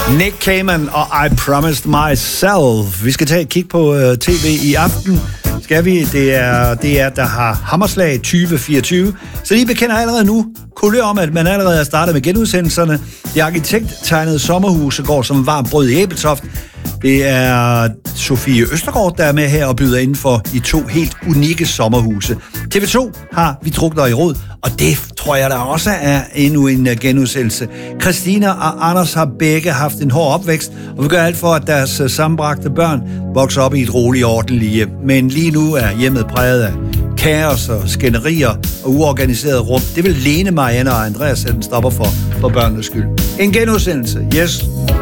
Nick Cayman og I Promised Myself. Vi skal tage et kig på tv i aften. Skal vi? Det er der har Hammerslag 2024. Så I bekender allerede nu kulør om, at man allerede er startet med genudsendelserne. Det arkitekttegnede sommerhuse går som varmt brød i Ebeltoft. Det er Sofie Østergaard, der er med her og byder inden for de 2 helt unikke sommerhuse. TV2 har Vi drukner i rod, og det tror jeg der også er endnu en genudsendelse. Christina og Anders har begge haft en hård opvækst, og vi gør alt for, at deres sammenbragte børn vokser op i et roligt og ordentligt hjem. Men lige nu er hjemmet præget af kaos og skænderier og uorganiseret rum. Det vil Lene, Marianne og Andreas sætte en stopper for børnenes skyld. En genudsendelse, yes.